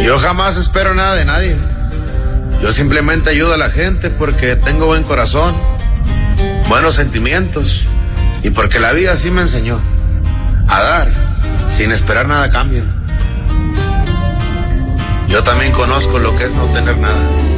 Yo jamás espero nada de nadie. Yo simplemente ayudo a la gente porque tengo buen corazón, buenos sentimientos y porque la vida así me enseñó a dar sin esperar nada a cambio. Yo también conozco lo que es no tener nada.